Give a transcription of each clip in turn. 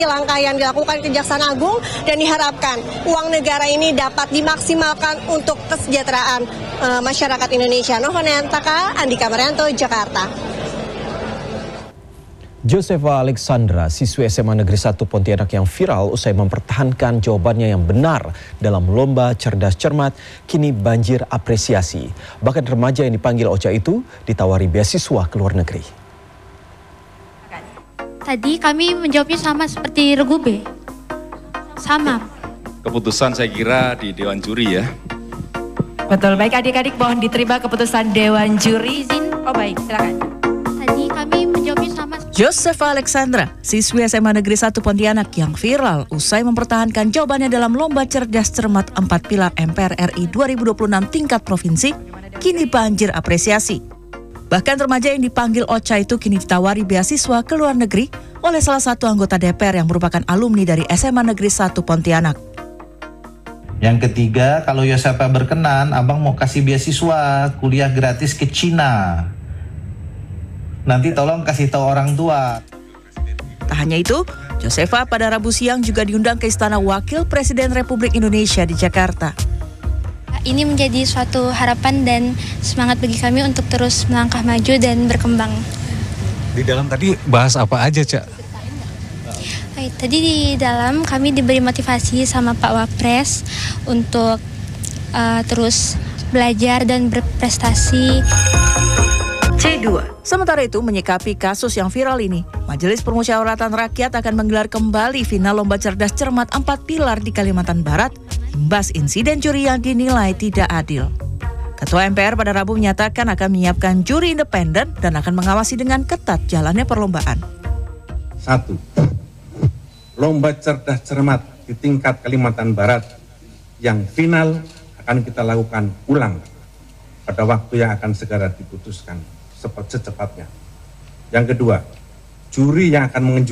Langkah yang dilakukan Kejaksaan Agung dan diharapkan uang negara ini dapat dimaksimalkan untuk kesejahteraan masyarakat Indonesia. Novanayantaka, Andika Marianto, Jakarta. Josefa Alexandra, siswi SMA Negeri 1 Pontianak yang viral usai mempertahankan jawabannya yang benar dalam lomba cerdas cermat, kini banjir apresiasi. Bahkan remaja yang dipanggil OCA itu ditawari beasiswa ke luar negeri. Tadi kami menjawabnya sama seperti Regu B. Sama. Keputusan saya kira di Dewan Juri ya. Betul, baik adik-adik mohon diterima keputusan Dewan Juri. Oh baik, silakan. Tadi kami menjawabnya sama. Josefa Alexandra, siswi SMA Negeri 1 Pontianak yang viral usai mempertahankan jawabannya dalam lomba cerdas cermat 4 pilar MPR RI 2026 tingkat provinsi, kini banjir apresiasi. Bahkan remaja yang dipanggil OCA itu kini ditawari beasiswa ke luar negeri oleh salah satu anggota DPR yang merupakan alumni dari SMA Negeri 1 Pontianak. Yang ketiga, kalau Josefa berkenan, abang mau kasih beasiswa kuliah gratis ke Cina. Nanti tolong kasih tahu orang tua. Tak hanya itu, Josefa pada Rabu siang juga diundang ke Istana Wakil Presiden Republik Indonesia di Jakarta. Ini menjadi suatu harapan dan semangat bagi kami untuk terus melangkah maju dan berkembang. Di dalam tadi bahas apa aja, Cak? Baik, tadi di dalam kami diberi motivasi sama Pak Wapres untuk terus belajar dan berprestasi. C2. Sementara itu, menyikapi kasus yang viral ini, Majelis Permusyawaratan Rakyat akan menggelar kembali final Lomba Cerdas Cermat 4 Pilar di Kalimantan Barat, imbas insiden juri yang dinilai tidak adil. Ketua MPR pada Rabu menyatakan akan menyiapkan juri independen dan akan mengawasi dengan ketat jalannya perlombaan. 1. Lomba Cerdas Cermat di tingkat Kalimantan Barat yang final akan kita lakukan ulang pada waktu yang akan segera diputuskan secepatnya. Yang kedua, juri yang akan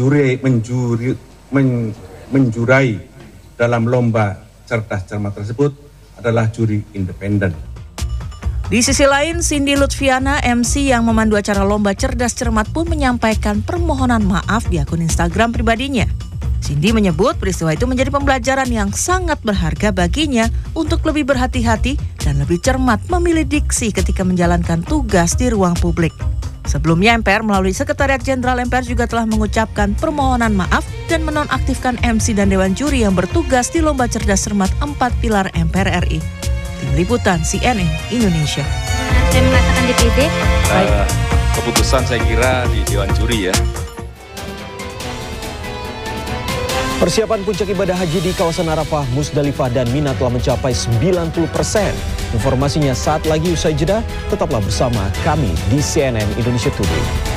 menjurai dalam lomba cerdas cermat tersebut adalah juri independen. Di sisi lain, Cindy Lutfiana, MC yang memandu acara lomba cerdas cermat pun menyampaikan permohonan maaf di akun Instagram pribadinya. Cindy menyebut peristiwa itu menjadi pembelajaran yang sangat berharga baginya untuk lebih berhati-hati dan lebih cermat memilih diksi ketika menjalankan tugas di ruang publik. Sebelumnya MPR melalui Sekretariat Jenderal MPR juga telah mengucapkan permohonan maaf dan menonaktifkan MC dan Dewan Juri yang bertugas di Lomba Cerdas Cermat 4 Pilar MPR RI. Tim Liputan CNN Indonesia. Saya mengatakan DPD. Keputusan saya kira di Dewan Juri ya. Persiapan puncak ibadah haji di kawasan Arafah, Musdalifah, dan Mina telah mencapai 90%. Informasinya saat lagi usai jeda, tetaplah bersama kami di CNN Indonesia Today.